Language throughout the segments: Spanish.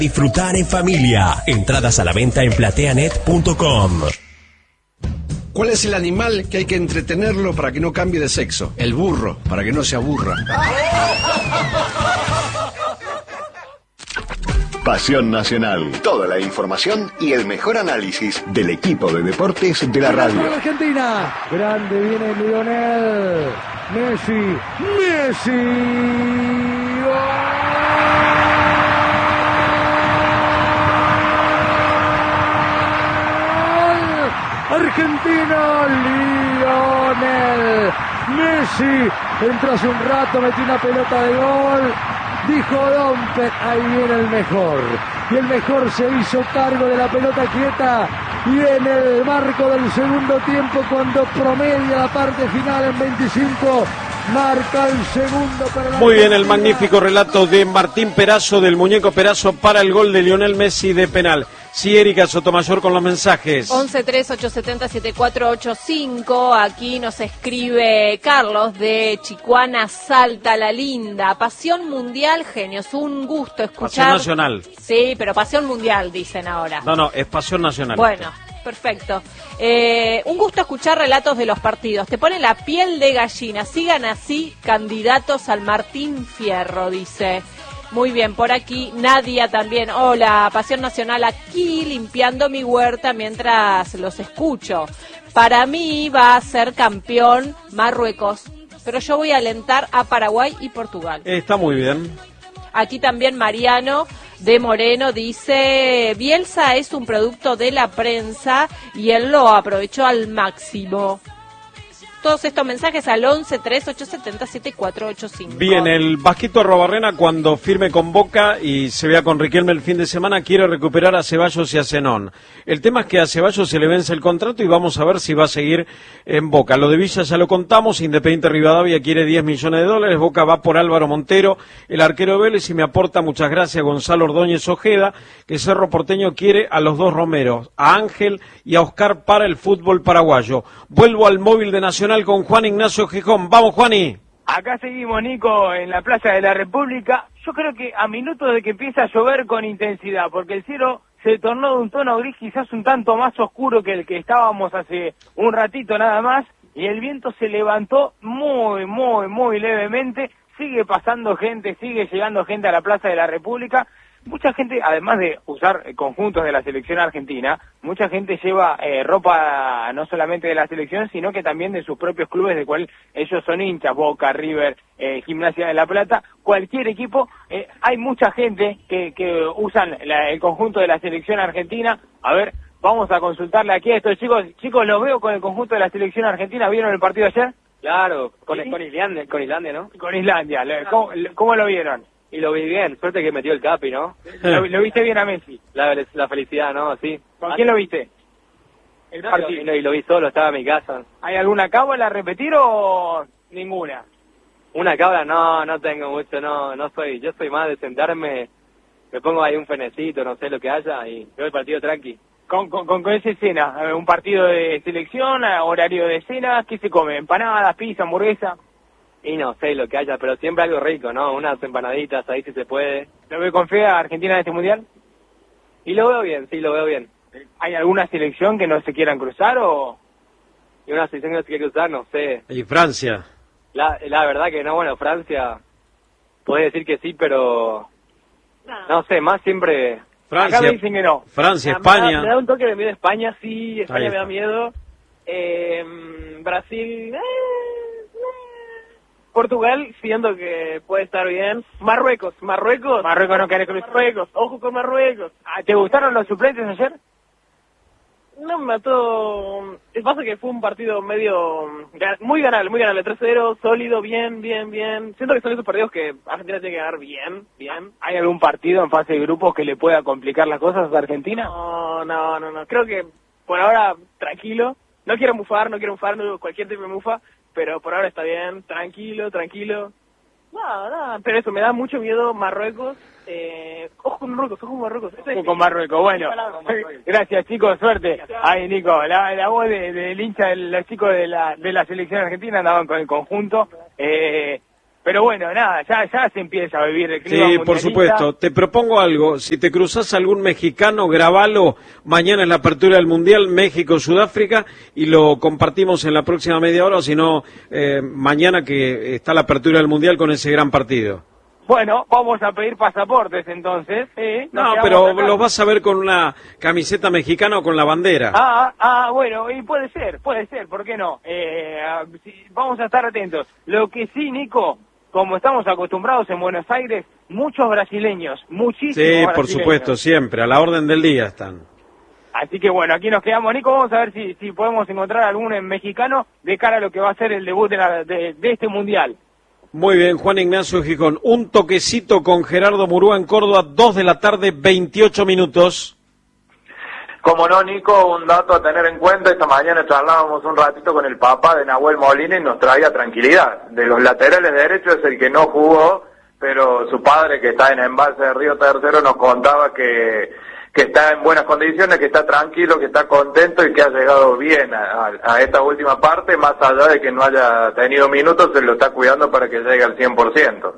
Disfrutar en familia. Entradas a la venta en plateanet.com. ¿Cuál es el animal que hay que entretenerlo para que no cambie de sexo? El burro, para que no se aburra. Pasión Nacional. Toda la información y el mejor análisis del equipo de deportes de la radio. Argentina. Grande viene Lionel. Messi. Argentina, Lionel Messi entró hace un rato, metió una pelota de gol, dijo Dompe, ahí viene el mejor, y el mejor se hizo cargo de la pelota quieta, y en el marco del segundo tiempo, cuando promedia la parte final en 25, marca el segundo para la Muy bien, el magnífico relato de Martín Perazo, del muñeco Perazo, para el gol de Lionel Messi de penal. Sí, Erika Sotomayor con los mensajes. 1138707485. Aquí nos escribe Carlos de Chicuana, Salta la Linda. Pasión mundial, genios. Un gusto escuchar. Pasión nacional. Sí, pero pasión mundial dicen ahora. No, es pasión nacional. Bueno, perfecto. Un gusto escuchar relatos de los partidos. Te pone la piel de gallina. Sigan así, candidatos al Martín Fierro, dice. Muy bien, por aquí Nadia también. Hola, Pasión Nacional aquí, limpiando mi huerta mientras los escucho. Para mí va a ser campeón Marruecos, pero yo voy a alentar a Paraguay y Portugal. Está muy bien. Aquí también Mariano de Moreno dice, Bielsa es un producto de la prensa y él lo aprovechó al máximo. Todos estos mensajes al 1138707485. Bien, el Vasquito Arrobarrena, cuando firme con Boca y se vea con Riquelme el fin de semana, quiere recuperar a Ceballos y a Zenón. El tema es que a Ceballos se le vence el contrato y vamos a ver si va a seguir en Boca. Lo de Villa ya lo contamos, Independiente Rivadavia quiere $10 millones, Boca va por Álvaro Montero, el arquero de Vélez, y me aporta, muchas gracias, Gonzalo Ordóñez Ojeda, que Cerro Porteño quiere a los dos Romeros, a Ángel y a Oscar para el fútbol paraguayo. Vuelvo al móvil de Nacional con Juan Ignacio Gijón. Vamos, Juani. Acá seguimos, Nico, en la Plaza de la República. Yo creo que a minutos de que empieza a llover con intensidad, porque el cielo se tornó de un tono gris quizás un tanto más oscuro que el que estábamos hace un ratito nada más, y el viento se levantó muy levemente. Sigue pasando gente, sigue llegando gente a la Plaza de la República. Mucha gente, además de usar conjuntos de la selección argentina, mucha gente lleva ropa no solamente de la selección, sino que también de sus propios clubes, de cual ellos son hinchas, Boca, River, Gimnasia de la Plata, cualquier equipo. Hay mucha gente que usan el conjunto de la selección argentina. A ver, vamos a consultarle aquí a estos chicos. Chicos, los veo con el conjunto de la selección argentina. ¿Vieron el partido ayer? Claro, con ¿Sí? Islandia, ¿no? Con Islandia. ¿Cómo lo vieron? Y lo vi bien, suerte que metió el Capi, ¿no? ¿Lo viste bien a Messi? La felicidad, ¿no? Sí. ¿Con quién lo viste? El partido. Y lo vi solo, estaba en mi casa. ¿Hay alguna cábala a repetir o ninguna? Una cabra, no tengo mucho, yo soy más de sentarme, me pongo ahí un fenecito, no sé lo que haya, y veo el partido tranqui. Con esa escena, un partido de selección, horario de cena, ¿qué se come? ¿Empanadas, pizza, hamburguesa? Y no sé lo que haya, pero siempre algo rico, ¿no? Unas empanaditas ahí si se puede. ¿Lo ve con fe a Argentina en este mundial? Y lo veo bien, sí, lo veo bien. ¿Hay alguna selección que no se quieran cruzar o...? Y una selección que no se quiere cruzar, no sé. ¿Y Francia? La verdad que no, bueno, Francia, podés decir que sí, pero... No sé, más siempre... Francia, acá me dicen que no. Francia, España. Me da un toque de miedo España, sí, España Ahí me da miedo. Brasil... Portugal, siendo que puede estar bien. Marruecos no quiere cruzar. Ojo con Marruecos. ¿Te gustaron los suplentes ayer? No me mató. Pasa que fue un partido muy ganable, 3-0, sólido, bien. Siento que son esos partidos que Argentina tiene que ganar bien. ¿Hay algún partido en fase de grupos que le pueda complicar las cosas a Argentina? No. Creo que por ahora tranquilo. No quiero mufar, no cualquier tipo de mufa, pero por ahora está bien, tranquilo. Nada, pero eso, me da mucho miedo Marruecos. Ojo con Marruecos. Ojo con Marruecos, bueno. Gracias, chicos, suerte. Ahí, Nico, la voz del hincha de los chicos de la selección argentina andaban con el conjunto. Pero bueno, nada, ya se empieza a vivir el clima Sí, por mundialista. supuesto. Te propongo algo. Si te cruzas algún mexicano, grabalo mañana en la apertura del Mundial, México-Sudáfrica, y lo compartimos en la próxima media hora, o si no, mañana que está la apertura del Mundial con ese gran partido. Bueno, vamos a pedir pasaportes entonces. No, pero los vas a ver con una camiseta mexicana o con la bandera. Bueno, y puede ser, ¿por qué no? Vamos a estar atentos. Lo que sí, Nico, como estamos acostumbrados en Buenos Aires, muchos brasileños, muchísimos Sí, brasileños. por supuesto, siempre, a la orden del día están. Así que bueno, aquí nos quedamos, Nico, vamos a ver si podemos encontrar algún mexicano de cara a lo que va a ser el debut de este Mundial. Muy bien, Juan Ignacio Gijón. Un toquecito con Gerardo Murúa en Córdoba, 2 de la tarde, 28 minutos. Como no, Nico, un dato a tener en cuenta, esta mañana charlábamos un ratito con el papá de Nahuel Molina y nos traía tranquilidad. De los laterales derechos es el que no jugó, pero su padre, que está en Embalse de Río Tercero, nos contaba que está en buenas condiciones, que está tranquilo, que está contento y que ha llegado bien a esta última parte, más allá de que no haya tenido minutos, se lo está cuidando para que llegue al 100%.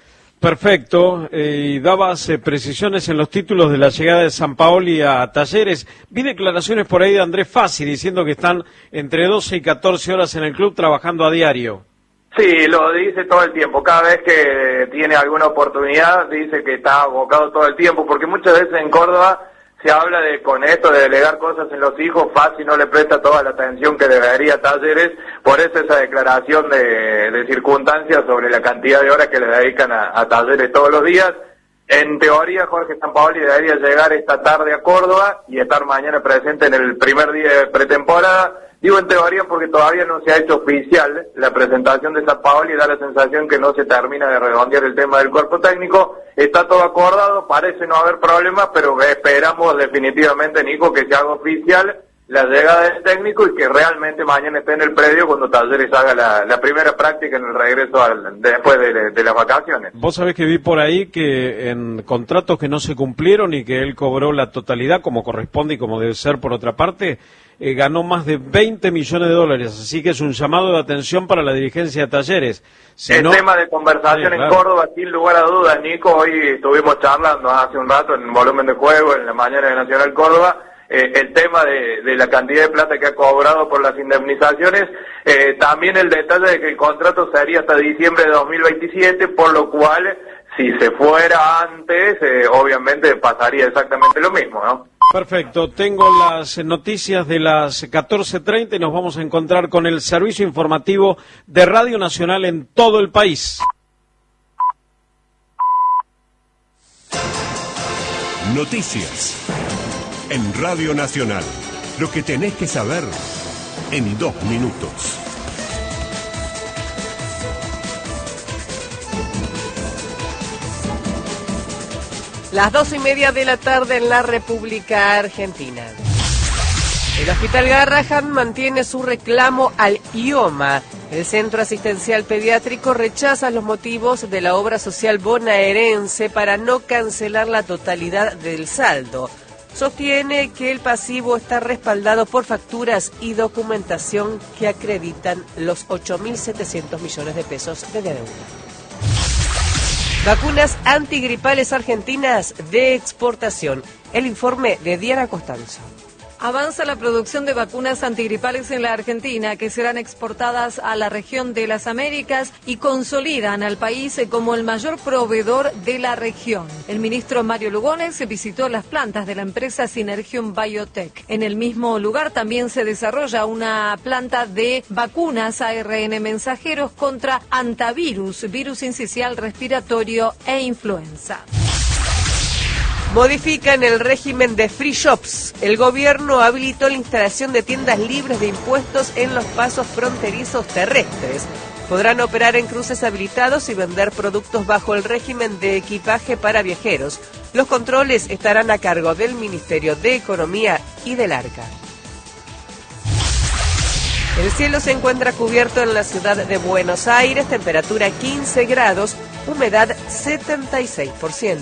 Perfecto, y dabas precisiones en los títulos de la llegada de Sampaoli a Talleres. Vi declaraciones por ahí de Andrés Fassi diciendo que están entre 12 y 14 horas en el club trabajando a diario. Sí, lo dice todo el tiempo, cada vez que tiene alguna oportunidad dice que está abocado todo el tiempo, porque muchas veces en Córdoba se habla de con esto de delegar cosas en los hijos, Fassi no le presta toda la atención que debería a Talleres, por eso esa declaración de circunstancias sobre la cantidad de horas que le dedican a Talleres todos los días. En teoría, Jorge Sampaoli debería llegar esta tarde a Córdoba y estar mañana presente en el primer día de pretemporada. Digo en teoría porque todavía no se ha hecho oficial la presentación de Sampaoli y da la sensación que no se termina de redondear el tema del cuerpo técnico. Está todo acordado, parece no haber problemas, pero esperamos definitivamente, Nico, que se haga oficial la llegada del técnico y que realmente mañana esté en el predio cuando Talleres haga la primera práctica en el regreso después de las vacaciones. Vos sabés que vi por ahí que en contratos que no se cumplieron y que él cobró la totalidad como corresponde y como debe ser por otra parte, ganó más de 20 millones de dólares, así que es un llamado de atención para la dirigencia de Talleres. Tema de conversación en Córdoba, sin lugar a dudas, Nico. Hoy estuvimos charlando hace un rato en Volumen de Juego, en la mañana de Nacional Córdoba, el tema de la cantidad de plata que ha cobrado por las indemnizaciones, también el detalle de que el contrato sería hasta diciembre de 2027, por lo cual, si se fuera antes, obviamente pasaría exactamente lo mismo, ¿no? Perfecto, tengo las noticias de las 14:30 y nos vamos a encontrar con el servicio informativo de Radio Nacional en todo el país. Noticias en Radio Nacional. Lo que tenés que saber en 2 minutos. Las 2:30 de la tarde en la República Argentina. El Hospital Garrahan mantiene su reclamo al IOMA. El Centro Asistencial Pediátrico rechaza los motivos de la obra social bonaerense para no cancelar la totalidad del saldo. Sostiene que el pasivo está respaldado por facturas y documentación que acreditan los 8.700 millones de pesos de deuda. Vacunas antigripales argentinas de exportación. El informe de Diana Costanzo. Avanza la producción de vacunas antigripales en la Argentina, que serán exportadas a la región de las Américas y consolidan al país como el mayor proveedor de la región. El ministro Mario Lugones visitó las plantas de la empresa Synergium Biotech. En el mismo lugar también se desarrolla una planta de vacunas ARN mensajeros contra antivirus, virus incisional respiratorio e influenza. Modifican el régimen de free shops. El gobierno habilitó la instalación de tiendas libres de impuestos en los pasos fronterizos terrestres. Podrán operar en cruces habilitados y vender productos bajo el régimen de equipaje para viajeros. Los controles estarán a cargo del Ministerio de Economía y del Arca. El cielo se encuentra cubierto en la ciudad de Buenos Aires, temperatura 15 grados, humedad 76%.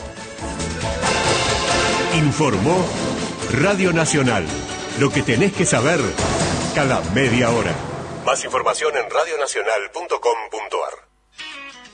Informó Radio Nacional. Lo que tenés que saber cada media hora. Más información en radionacional.com.ar.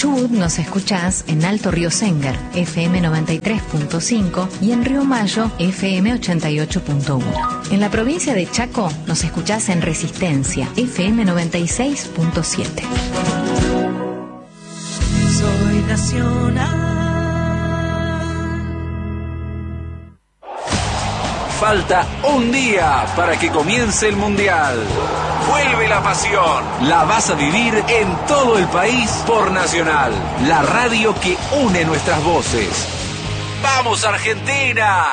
Chubut nos escuchás en Alto Río Sénger, FM 93.5 y en Río Mayo, FM 88.1. En la provincia de Chaco nos escuchás en Resistencia, FM 96.7. Soy nacional. Falta un día para que comience el Mundial. Vuelve la pasión. La vas a vivir en todo el país por Nacional, la radio que une nuestras voces. ¡Vamos, Argentina!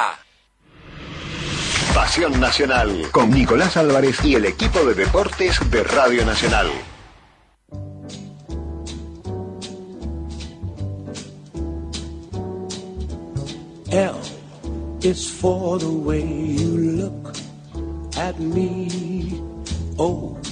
Pasión Nacional, con Nicolás Álvarez y el equipo de deportes de Radio Nacional. L is for the way you look at me. O